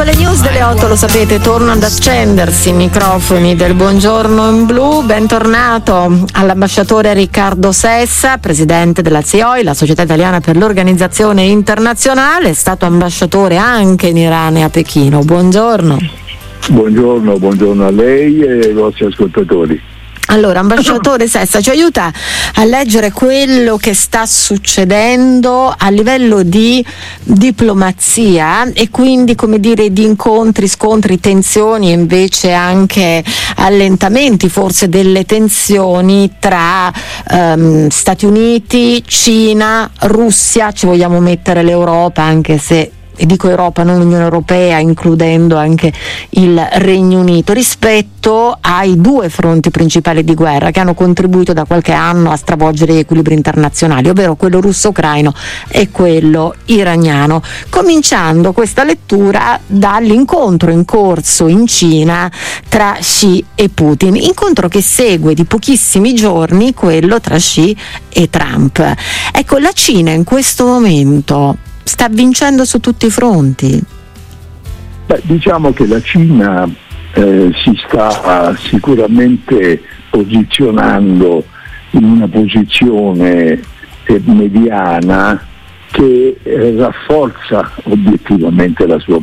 Le news delle 8, lo sapete, tornano ad accendersi i microfoni del Buongiorno in Blu. Bentornato all'ambasciatore Riccardo Sessa, presidente della CIOI, la Società Italiana per l'Organizzazione Internazionale. È stato ambasciatore anche in Iran e a Pechino. Buongiorno. Buongiorno a lei e ai vostri ascoltatori. Allora, ambasciatore Sessa, ci aiuta a leggere quello che sta succedendo a livello di diplomazia e quindi, come dire, di incontri, scontri, tensioni e invece anche allentamenti forse delle tensioni tra Stati Uniti, Cina, Russia, ci vogliamo mettere l'Europa, anche se, e dico Europa, non Unione Europea, includendo anche il Regno Unito, rispetto ai due fronti principali di guerra che hanno contribuito da qualche anno a stravolgere gli equilibri internazionali, ovvero quello russo-ucraino e quello iraniano. Cominciando questa lettura dall'incontro in corso in Cina tra Xi e Putin, incontro che segue di pochissimi giorni quello tra Xi e Trump. Ecco, la Cina in questo momento sta vincendo su tutti i fronti? Diciamo che la Cina si sta sicuramente posizionando in una posizione mediana che rafforza obiettivamente la sua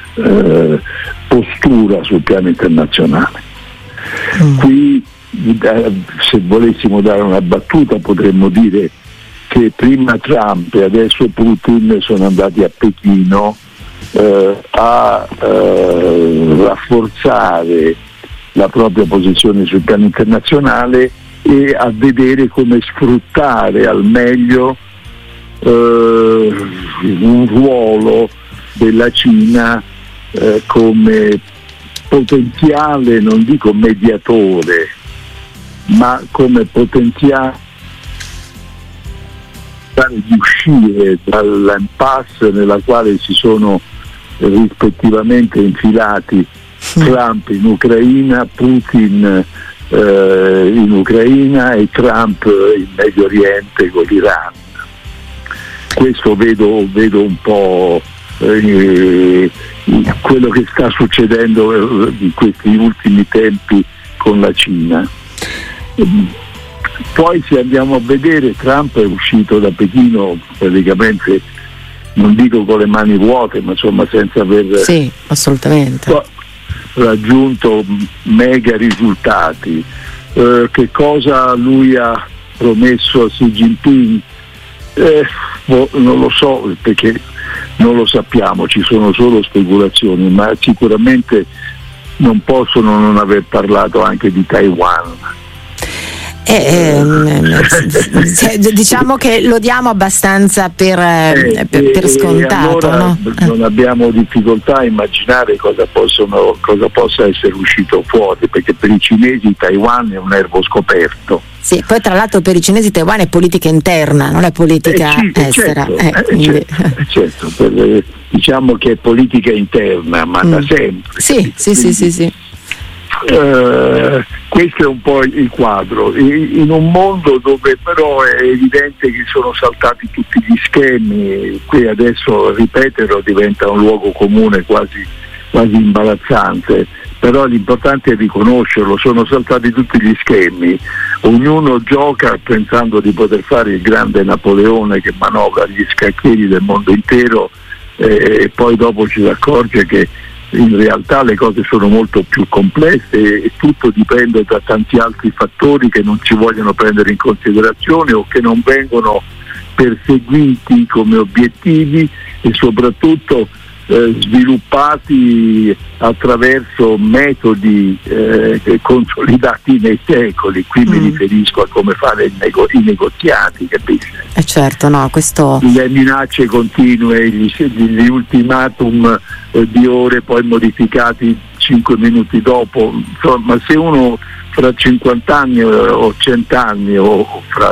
postura sul piano internazionale. Qui, se volessimo dare una battuta, potremmo dire che prima Trump e adesso Putin sono andati a Pechino a rafforzare la propria posizione sul piano internazionale e a vedere come sfruttare al meglio un ruolo della Cina come potenziale, non dico mediatore, ma come potenziale di uscire dall'impasse nella quale si sono rispettivamente infilati Trump in Ucraina, Putin in Ucraina e Trump in Medio Oriente con l'Iran. Questo vedo un po' quello che sta succedendo in questi ultimi tempi con la Cina. Poi, se andiamo a vedere, Trump è uscito da Pechino praticamente, non dico con le mani vuote, ma insomma senza aver assolutamente raggiunto mega risultati. Che cosa lui ha promesso a Xi Jinping? Non lo so, perché non lo sappiamo, ci sono solo speculazioni, ma sicuramente non possono non aver parlato anche di Taiwan. Diciamo che lo diamo abbastanza per scontato, allora, no? Non abbiamo difficoltà a immaginare cosa possa essere uscito fuori, perché per i cinesi Taiwan è un nervo scoperto. Sì, poi tra l'altro per i cinesi Taiwan è politica interna, non è politica estera. Certo, diciamo che è politica interna, ma da sempre. Sì. Questo è un po' il quadro, in un mondo dove però è evidente che sono saltati tutti gli schemi. Qui adesso ripeterlo diventa un luogo comune quasi imbarazzante, però l'importante è riconoscerlo, sono saltati tutti gli schemi, ognuno gioca pensando di poter fare il grande Napoleone che manovra gli scacchieri del mondo intero, e poi dopo ci si accorge che in realtà le cose sono molto più complesse e tutto dipende da tanti altri fattori che non ci vogliono prendere in considerazione o che non vengono perseguiti come obiettivi e soprattutto sviluppati attraverzo metodi consolidati nei secoli. Qui mi riferisco a come fare i negoziati, capisci? Certo, no, questo... Le minacce continue, gli ultimatum di ore poi modificati 5 minuti dopo. Insomma, se uno fra 50 anni o 100 anni o fra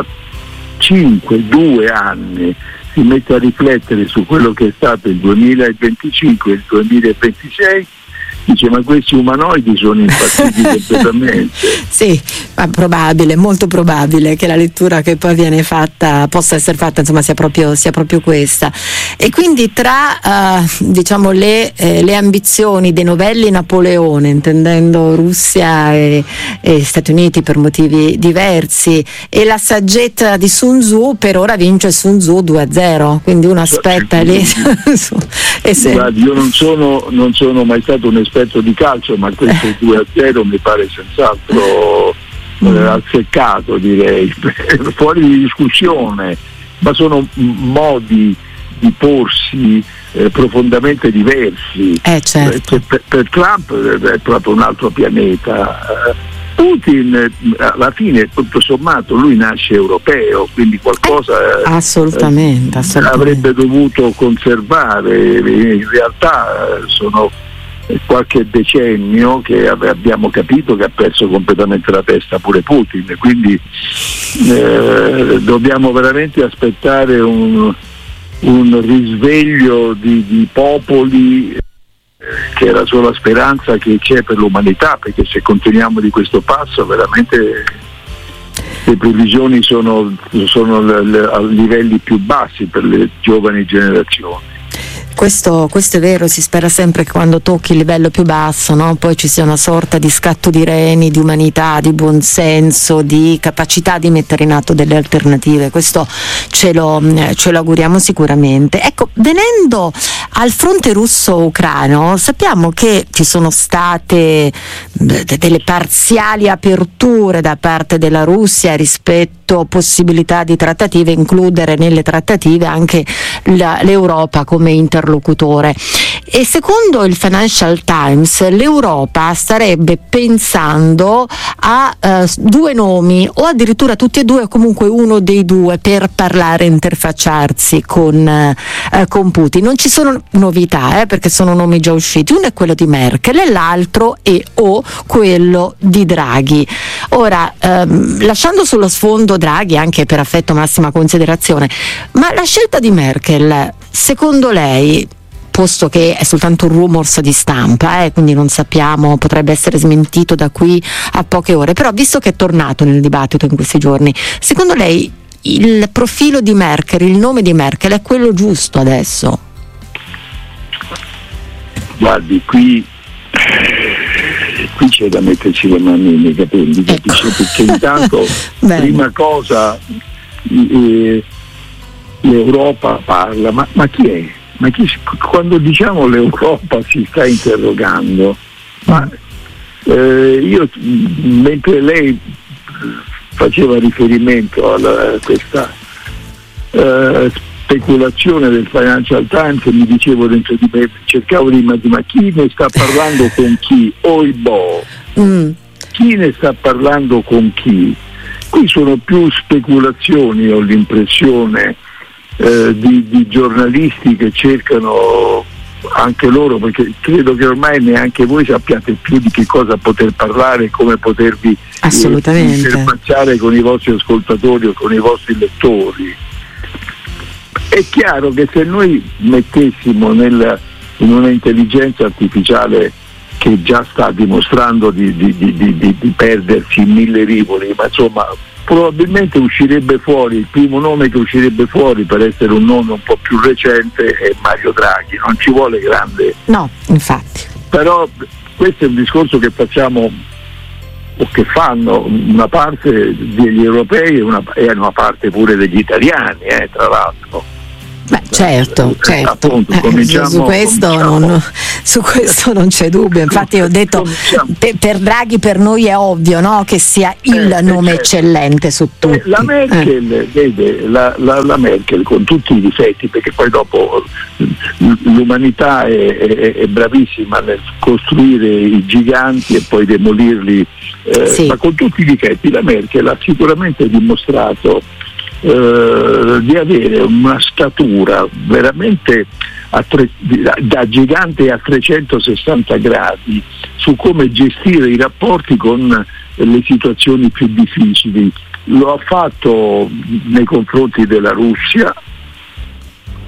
2 anni si mette a riflettere su quello che è stato il 2025 e il 2026, dice ma questi umanoidi sono impazziti completamente. Sì, ma probabile, molto probabile che la lettura che poi viene fatta possa essere fatta, insomma, sia proprio questa. E quindi tra diciamo le ambizioni dei novelli Napoleone, intendendo Russia e Stati Uniti per motivi diversi, e la saggezza di Sun Tzu, per ora vince Sun Tzu 2-0, quindi uno aspetta lì. Guardi, io non sono mai stato un esperto di calcio, ma questo 2-0 mi pare senz'altro azzeccato, direi, fuori di discussione, ma sono modi di porsi profondamente diversi. Certo. Per Trump è proprio un altro pianeta. Putin alla fine, tutto sommato, lui nasce europeo, quindi qualcosa assolutamente. avrebbe dovuto conservare. In realtà sono qualche decennio che abbiamo capito che ha perso completamente la testa pure Putin, quindi dobbiamo veramente aspettare un risveglio di popoli, che è la sola speranza che c'è per l'umanità, perché se continuiamo di questo passo veramente le previsioni sono a livelli più bassi per le giovani generazioni. Questo è vero, si spera sempre che quando tocchi il livello più basso, no, poi ci sia una sorta di scatto di reni, di umanità, di buonsenso, di capacità di mettere in atto delle alternative. Questo ce lo auguriamo sicuramente. Ecco, venendo al fronte russo-ucraino, sappiamo che ci sono state delle parziali aperture da parte della Russia rispetto a possibilità di trattative, includere nelle trattative anche l'Europa come interlocutore. E secondo il Financial Times l'Europa starebbe pensando a due nomi, o addirittura tutti e due, o comunque uno dei due, per parlare e interfacciarsi con Putin. Non ci sono novità, perché sono nomi già usciti. Uno è quello di Merkel e l'altro è quello di Draghi. Ora, lasciando sullo sfondo Draghi, anche per affetto massima considerazione, ma la scelta di Merkel, secondo lei, posto che è soltanto un rumors di stampa, quindi non sappiamo, potrebbe essere smentito da qui a poche ore, però visto che è tornato nel dibattito in questi giorni, secondo lei il profilo di Merkel, il nome di Merkel è quello giusto adesso? Guardi, qui c'è da metterci le mani nei capelli, capisce? Perché intanto prima cosa l'Europa parla, ma chi è? Ma quando diciamo l'Europa si sta interrogando, ma io, mentre lei faceva riferimento a questa speculazione del Financial Times, mi dicevo dentro di me, cercavo di immaginare, ma chi ne sta parlando con chi? Chi ne sta parlando con chi? Qui sono più speculazioni, ho l'impressione, di giornalisti che cercano anche loro, perché credo che ormai neanche voi sappiate più di che cosa poter parlare, come potervi interfacciare con i vostri ascoltatori o con i vostri lettori. È chiaro che se noi mettessimo in una intelligenza artificiale che già sta dimostrando di perdersi in mille rivoli, ma insomma probabilmente uscirebbe fuori, il primo nome che uscirebbe fuori, per essere un nome un po' più recente, è Mario Draghi. Non ci vuole grande. No, infatti. Però questo è un discorso che facciamo, o che fanno una parte degli europei e una parte pure degli italiani, tra l'altro. Beh, certo. Appunto, su questo non c'è dubbio. Infatti ho detto, per Draghi per noi è ovvio, no? Che sia il nome eccellente su tutti. La Merkel, vede, la Merkel, con tutti i difetti, perché poi dopo l'umanità è bravissima nel costruire i giganti e poi demolirli, ma con tutti i difetti la Merkel ha sicuramente dimostrato di avere una statura veramente da gigante a 360 gradi su come gestire i rapporti con le situazioni più difficili. Lo ha fatto nei confronti della Russia,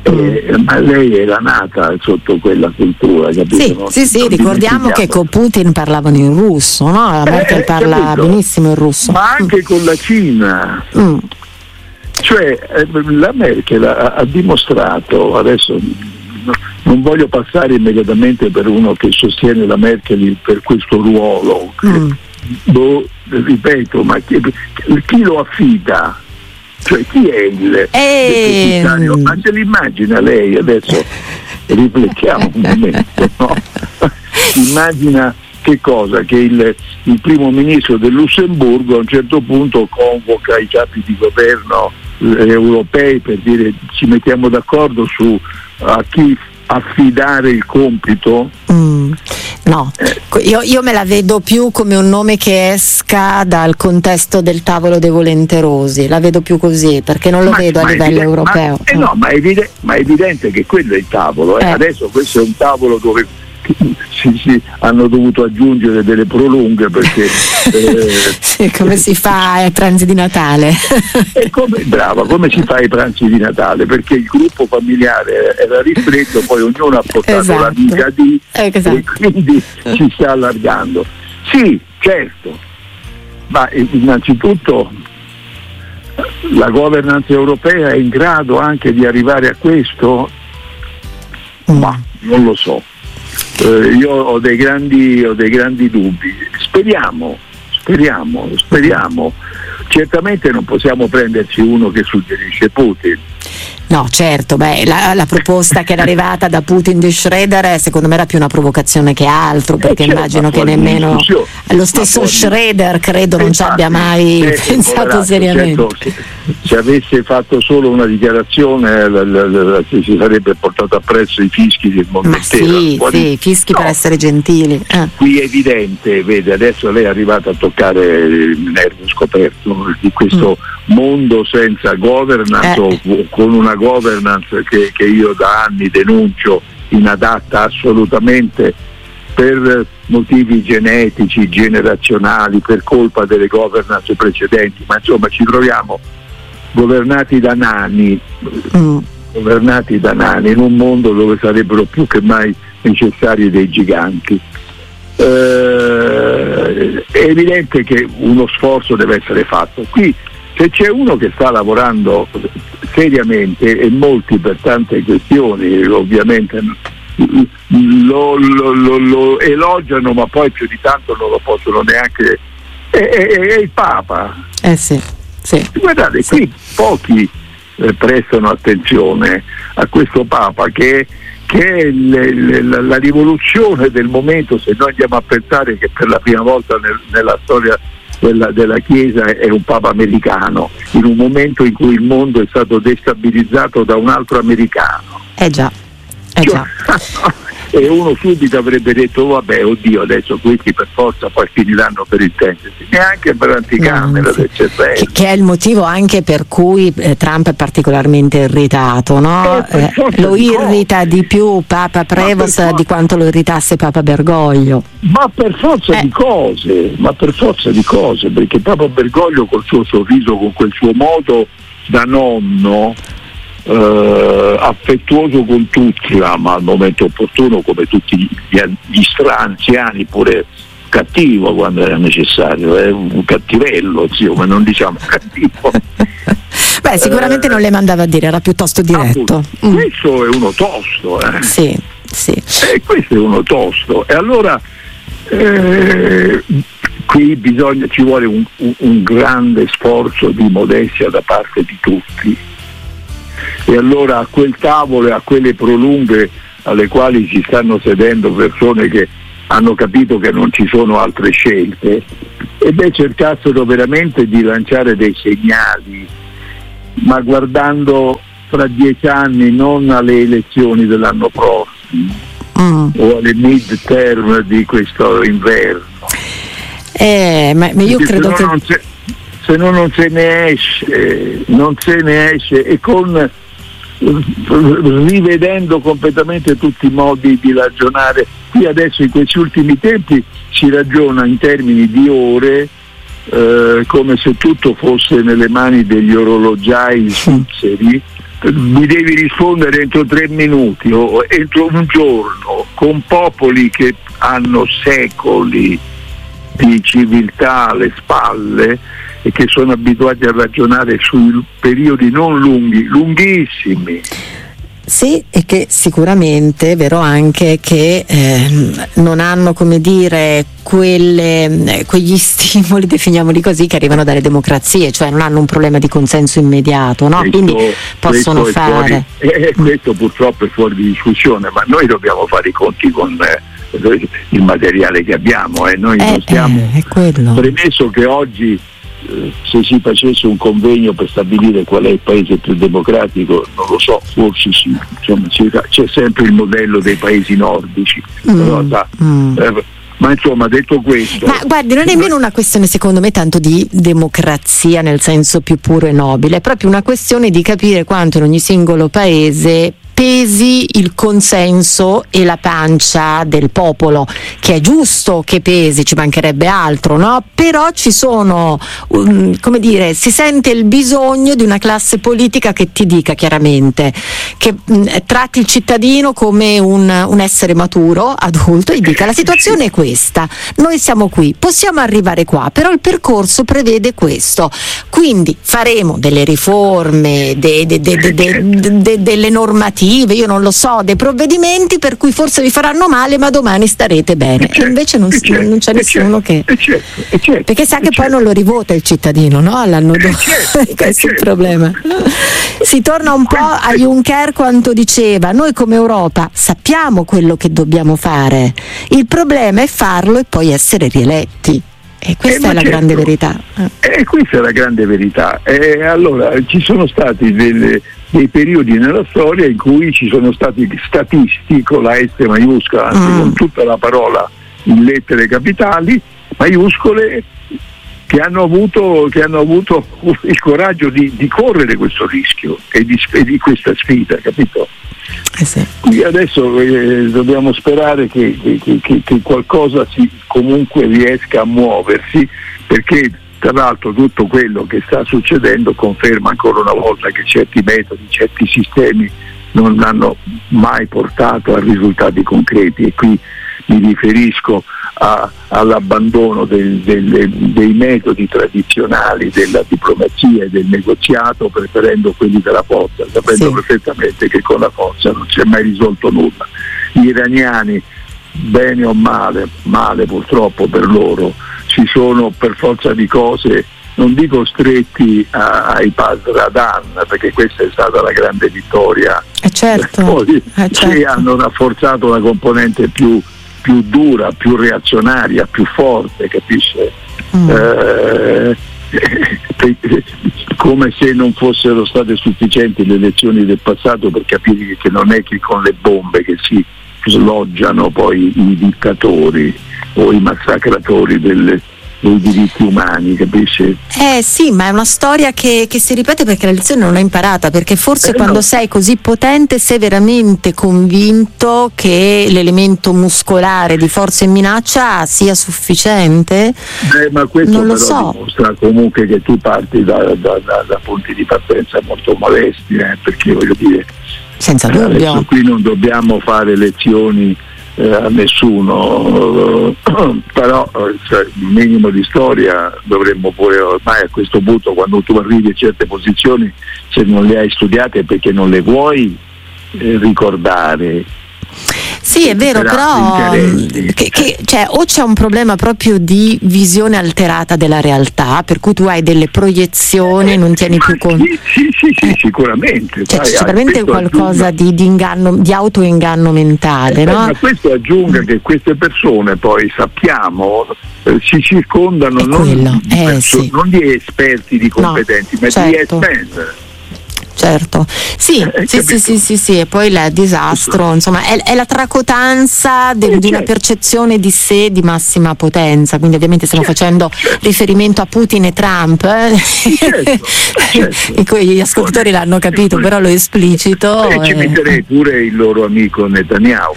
Ma lei era nata sotto quella cultura, capito? Sì, ricordiamo che con Putin parlavano in russo, no? La Merkel parla capito? Benissimo in russo. Ma anche con la Cina. Cioè la Merkel ha dimostrato, adesso non voglio passare immediatamente per uno che sostiene la Merkel per questo ruolo, ripeto, ma chi lo affida? Cioè chi è il segretario? Ma se l'immagina lei, adesso riflettiamo un momento, no? Immagina che cosa? Che il primo ministro del Lussemburgo a un certo punto convoca i capi di governo europei per dire ci mettiamo d'accordo su a chi affidare il compito. No, io me la vedo più come un nome che esca dal contesto del tavolo dei volenterosi, la vedo più così, perché non lo vedo a livello europeo. Ma è evidente che quello è il tavolo. Adesso questo è un tavolo dove hanno dovuto aggiungere delle prolunghe perché come si fa ai pranzi di Natale? Come si fa ai pranzi di Natale? Perché il gruppo familiare era ristretto, poi ognuno ha portato l'amica e quindi si sta allargando. Sì, certo, ma innanzitutto la governance europea è in grado anche di arrivare a questo? Ma non lo so. Io ho dei grandi dubbi. Speriamo. Certamente non possiamo prenderci uno che suggerisce Putin. No, certo, la proposta che era arrivata da Putin di Schroeder secondo me era più una provocazione che altro, perché immagino che nemmeno lo stesso Schroeder credo non ci abbia mai pensato seriamente. Certo, se avesse fatto solo una dichiarazione si sarebbe portato appresso i fischi del mondo intero. Sì, fischi per essere gentili. Qui è evidente, vede, adesso lei è arrivata a toccare il nervo scoperto di questo mondo senza governance o con una governance che io da anni denuncio inadatta assolutamente per motivi genetici, generazionali, per colpa delle governance precedenti, ma insomma ci troviamo governati da nani in un mondo dove sarebbero più che mai necessari dei giganti. È evidente che uno sforzo deve essere fatto. Qui se c'è uno che sta lavorando seriamente, e molti per tante questioni ovviamente lo elogiano, ma poi più di tanto non lo possono neanche, è il Papa. Sì. Guardate, qui pochi prestano attenzione a questo Papa che è la rivoluzione del momento, se noi andiamo a pensare che per la prima volta nella storia della Chiesa è un Papa americano, in un momento in cui il mondo è stato destabilizzato da un altro americano. Già. E uno subito avrebbe detto vabbè, oddio, adesso questi per forza poi finiranno per intendersi, neanche per l'anticamera del cervello. Che è il motivo anche per cui Trump è particolarmente irritato, no? Lo irrita di più Papa Prevost di quanto lo irritasse Papa Bergoglio. Ma per forza di cose, perché Papa Bergoglio col suo sorriso, con quel suo modo da nonno, affettuoso con tutti, ma al momento opportuno, come tutti gli stra-anziani, pure cattivo quando era necessario, è un cattivello, insomma, non diciamo cattivo. Sicuramente non le mandava a dire, era piuttosto diretto. Questo è uno tosto, Sì. Questo è uno tosto, e allora qui ci vuole un grande sforzo di modestia da parte di tutti. E allora a quel tavolo e a quelle prolunghe alle quali si stanno sedendo persone che hanno capito che non ci sono altre scelte, cercassero veramente di lanciare dei segnali, ma guardando fra 10 anni, non alle elezioni dell'anno prossimo o alle mid-term di questo inverno. Ma io credo che se no non se ne esce, e con rivedendo completamente tutti i modi di ragionare. Qui adesso in questi ultimi tempi si ragiona in termini di ore, come se tutto fosse nelle mani degli orologiai svizzeri, mi devi rispondere entro 3 minuti o entro un giorno, con popoli che hanno secoli di civiltà alle spalle e che sono abituati a ragionare su periodi non lunghi, lunghissimi. Sì, e che sicuramente è vero anche che non hanno, come dire, quegli stimoli, definiamoli così, che arrivano dalle democrazie, cioè non hanno un problema di consenso immediato, no? Quindi possono fare. Questo purtroppo è fuori di discussione, ma noi dobbiamo fare i conti con il materiale che abbiamo, noi non stiamo. Premesso che oggi se si facesse un convegno per stabilire qual è il paese più democratico, non lo so, forse sì, insomma, c'è sempre il modello dei paesi nordici, ma insomma, detto questo, ma guardi, non è nemmeno una questione secondo me tanto di democrazia nel senso più puro e nobile, è proprio una questione di capire quanto in ogni singolo paese pesi il consenso e la pancia del popolo, che è giusto che pesi, ci mancherebbe altro, no? Però ci sono, come dire, si sente il bisogno di una classe politica che ti dica chiaramente, che tratti il cittadino come un essere maturo, adulto, e dica: la situazione è questa, noi siamo qui, possiamo arrivare qua, però il percorso prevede questo, quindi faremo delle riforme, delle normative, io non lo so, dei provvedimenti per cui forse vi faranno male, ma domani starete bene. E invece non c'è nessuno che. Perché sa che poi non lo rivota il cittadino, no? L'anno dopo. Questo è il problema. Si torna un po' a Juncker quando diceva: noi come Europa sappiamo quello che dobbiamo fare, il problema è farlo e poi essere rieletti. E questa è la grande verità. Questa è la grande verità. Allora, ci sono stati dei periodi nella storia in cui ci sono stati statisti con la S maiuscola, anzi con tutta la parola in lettere capitali maiuscole, che hanno avuto il coraggio di correre questo rischio e di questa sfida, capito? Sì. Quindi adesso dobbiamo sperare che qualcosa comunque riesca a muoversi, perché tra l'altro tutto quello che sta succedendo conferma ancora una volta che certi metodi, certi sistemi non hanno mai portato a risultati concreti, e qui mi riferisco all'abbandono dei metodi tradizionali della diplomazia e del negoziato, preferendo quelli della forza, sapendo perfettamente che con la forza non si è mai risolto nulla. Gli iraniani, bene o male purtroppo per loro, si sono per forza di cose, non dico stretti ai Pasradan, perché questa è stata la grande vittoria, che hanno rafforzato la componente più dura, più reazionaria, più forte, capisce? Come se non fossero state sufficienti le lezioni del passato per capire che non è che con le bombe che si sloggiano poi i dittatori o i massacratori dei diritti umani, capisci? Sì, ma è una storia che si ripete perché la lezione non l'ho imparata, perché forse quando sei così potente sei veramente convinto che l'elemento muscolare di forza e minaccia sia sufficiente. Ma questo non lo però so. Dimostra comunque che tu parti da punti di partenza molto modesti, perché voglio dire, senza dubbio, adesso qui non dobbiamo fare lezioni a nessuno, però il minimo di storia dovremmo pure, ormai a questo punto, quando tu arrivi a certe posizioni, se non le hai studiate è perché non le vuoi ricordare. Sì, è vero, però cioè, o c'è un problema proprio di visione alterata della realtà, per cui tu hai delle proiezioni e non tieni più conto. Sì, sicuramente. C'è sicuramente qualcosa di inganno, di autoinganno mentale, no? Ma questo aggiunga che queste persone, poi sappiamo, si circondano non di esperti, di competenti, ma di esperti. Certo, sì, e poi il disastro, insomma, è la tracotanza di una percezione di sé di massima potenza, quindi ovviamente stiamo facendo riferimento a Putin e Trump, e gli ascoltatori l'hanno capito, però lo esplicito. E ci metterei pure il loro amico Netanyahu.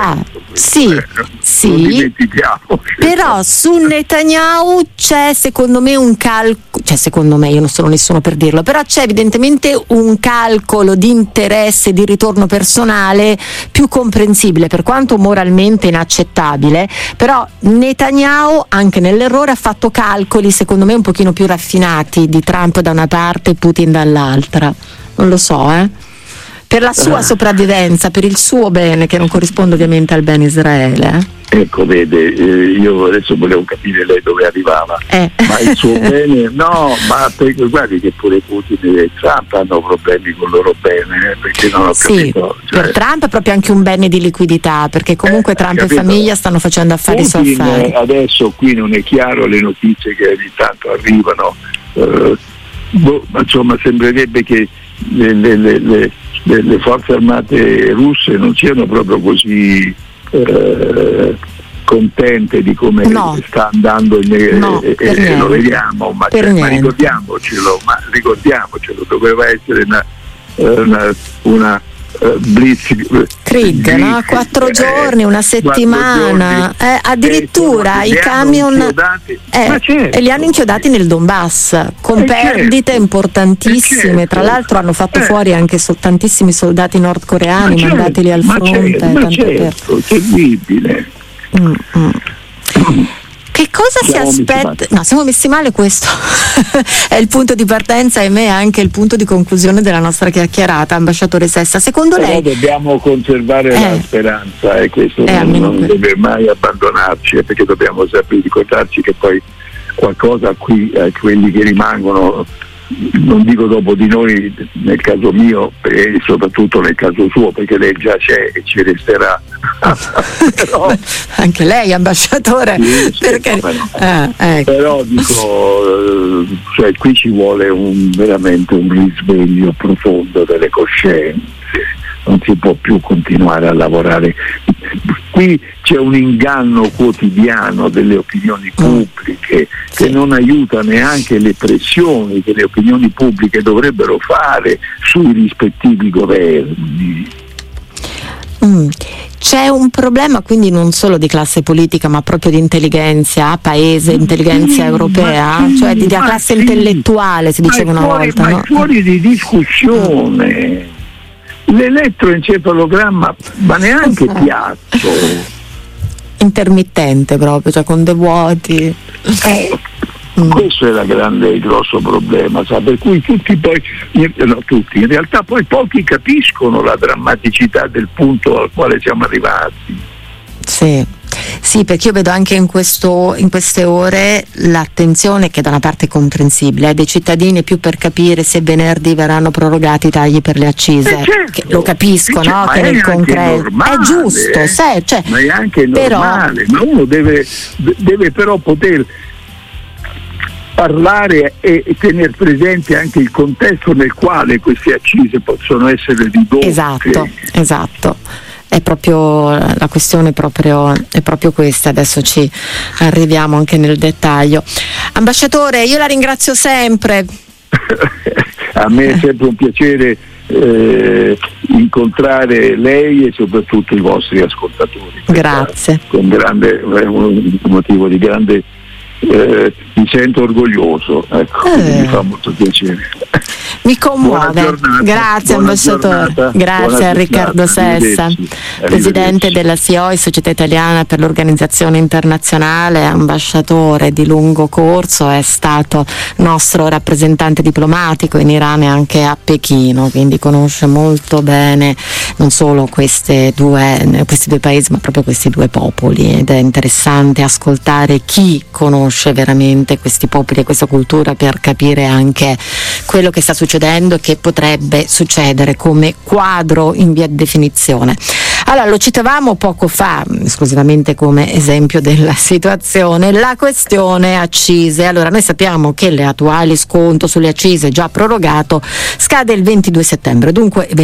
Sì, non dimentichiamo. Però su Netanyahu c'è secondo me un calcolo, cioè secondo me, io non sono nessuno per dirlo, però c'è evidentemente un un calcolo di interesse, di ritorno personale più comprensibile, per quanto moralmente inaccettabile. Però Netanyahu, anche nell'errore, ha fatto calcoli secondo me un pochino più raffinati di Trump da una parte e Putin dall'altra. Non lo so, per la sua sopravvivenza, per il suo bene, che non corrisponde ovviamente al bene Israele. Ecco, vede, io adesso volevo capire lei dove arrivava, ma il suo bene, no, ma guardi che pure Putin e Trump hanno problemi con il loro bene, perché non ho capito. Cioè, per Trump è proprio anche un bene di liquidità, perché comunque Trump e famiglia stanno facendo affari su affari. Adesso qui non è chiaro le notizie che ogni tanto arrivano, ma insomma sembrerebbe che le forze armate russe non siano proprio così contente di come sta andando lo vediamo, ma ricordiamocelo, doveva essere una Blitzkrieg, no? 4 giorni, una settimana, addirittura i camion e li hanno inchiodati nel Donbass con perdite importantissime. Tra l'altro hanno fatto fuori anche tantissimi soldati nordcoreani mandatili al fronte. Terribile. Che cosa si aspetta? No, siamo messi male, questo è il punto di partenza, ahimè anche il punto di conclusione della nostra chiacchierata, ambasciatore Sessa. Secondo lei dobbiamo conservare la speranza, e questo non deve mai abbandonarci, perché dobbiamo sempre ricordarci che poi qualcosa qui, quelli che rimangono, non dico dopo di noi nel caso mio e soprattutto nel caso suo, perché lei già c'è e ci resterà. Però, anche lei, ambasciatore, perché però dico, cioè qui ci vuole veramente un risveglio profondo delle coscienze, non si può più continuare a lavorare. Qui c'è un inganno quotidiano delle opinioni pubbliche che non aiuta neanche le pressioni che le opinioni pubbliche dovrebbero fare sui rispettivi governi. C'è un problema quindi non solo di classe politica, ma proprio di intelligenza paese, intelligenza europea, cioè di classe intellettuale, si diceva una volta. Ma è fuori di discussione. L'elettroencefalogramma, ma neanche piatto. Intermittente proprio, cioè con dei vuoti. Questo è il grosso problema, sa? Per cui in realtà poi pochi capiscono la drammaticità del punto al quale siamo arrivati. Sì, perché io vedo anche in queste ore l'attenzione, che da una parte è comprensibile, dei cittadini, più per capire se venerdì verranno prorogati i tagli per le accise, che lo capisco, no? Che nel concreto normale, è giusto, ma è anche normale, ma uno deve però poter parlare e tenere presente anche il contesto nel quale queste accise possono essere ridotte. Esatto. È proprio la questione, è proprio questa. Adesso ci arriviamo anche nel dettaglio. Ambasciatore, io la ringrazio sempre. A me è sempre un piacere incontrare lei e soprattutto i vostri ascoltatori. Grazie. Con un motivo di grande mi sento orgoglioso, mi fa molto piacere. Mi commuove. Grazie ambasciatore, grazie a Riccardo Sessa, presidente della SIOI, Società Italiana per l'Organizzazione Internazionale, ambasciatore di lungo corso, è stato nostro rappresentante diplomatico in Iran e anche a Pechino, quindi conosce molto bene non solo questi due paesi, ma proprio questi due popoli, ed è interessante ascoltare chi conosce veramente questi popoli e questa cultura per capire anche quello che sta succedendo e che potrebbe succedere come quadro in via di definizione. Allora, lo citavamo poco fa, esclusivamente come esempio della situazione, la questione accise. Allora, noi sappiamo che l'attuale sconto sulle accise già prorogato scade il 22 settembre, dunque